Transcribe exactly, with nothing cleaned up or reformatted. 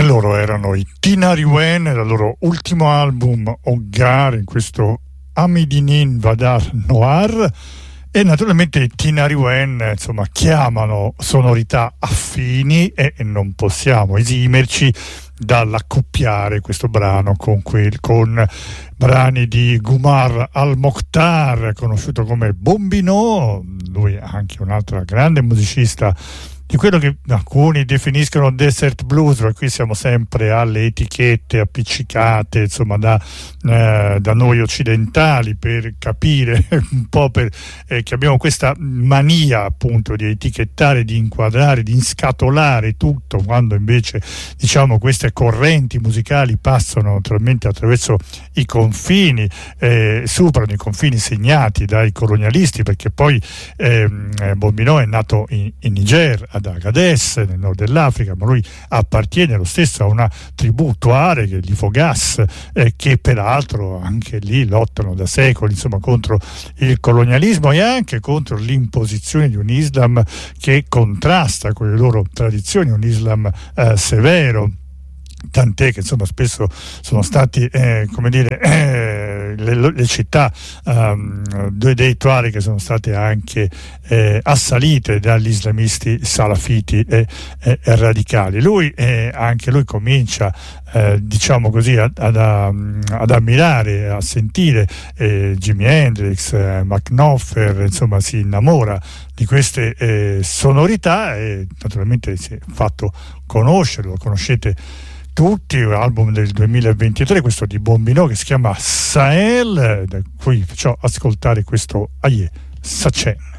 E loro erano i Tinari Wen, dal loro ultimo album Hogar, in questo Amidinin Vadar Noir. E naturalmente i Tinari Wen, insomma, chiamano sonorità affini e non possiamo esimerci dall'accoppiare questo brano con, quel, con brani di Gumar Al-Mokhtar, conosciuto come Bombino. Lui è anche un'altra grande musicista di quello che alcuni definiscono desert blues, ma qui siamo sempre alle etichette appiccicate, insomma, da, eh, da noi occidentali, per capire un po' per, eh, che abbiamo questa mania appunto di etichettare, di inquadrare, di inscatolare tutto, quando invece, diciamo, queste correnti musicali passano naturalmente attraverso i confini, eh, superano i confini segnati dai colonialisti, perché poi eh, Bombino è nato in, in Niger, ad Agadez, nel nord dell'Africa, ma lui appartiene lo stesso a una tribù Tuareg, che è gli Fogas, eh, che peraltro anche lì lottano da secoli, insomma, contro il colonialismo e anche contro l'imposizione di un Islam che contrasta con le loro tradizioni, un Islam eh, severo. Tant'è che insomma spesso sono stati eh, come dire eh, le, le città um, dei Tuareg che sono state anche eh, assalite dagli islamisti salafiti e, e, e radicali. Lui eh, anche lui comincia eh, diciamo così ad, ad, ad ammirare, a sentire eh, Jimi Hendrix, eh, McNoffer, insomma si innamora di queste eh, sonorità e naturalmente si è fatto conoscere, lo conoscete tutti, un album del duemilaventitré, questo di Bombino, che si chiama Sahel, da cui faccio ascoltare questo Aye Sachin.